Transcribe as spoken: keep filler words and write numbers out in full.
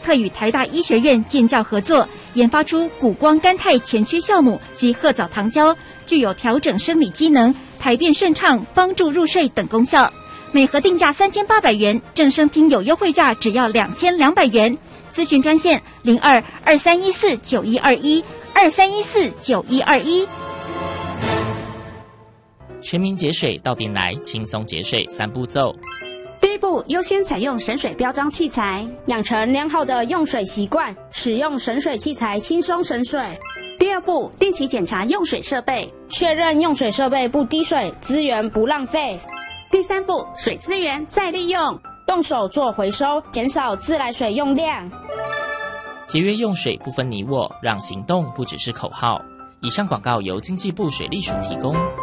特与台大医学院建教合作，研发出谷胱甘肽前驱酵母及褐藻糖胶，具有调整生理机能、排便顺畅、帮助入睡等功效。每盒定价三千八百元，正声听友优惠价只要两千两百元。咨询专线零二二三一四九一二一二三一四九一二一。 全民节水到店来，轻松节水三步骤。 第一步，优先采用省水标章器材， 养成良好的用水习惯，使用省水器材轻松省水。 第二步，定期检查用水设备， 确认用水设备不滴水，资源不浪费。 第三步，水资源再利用， 动手做回收，减少自来水用量。 节约用水不分你我，让行动不只是口号。以上广告由经济部水利署提供。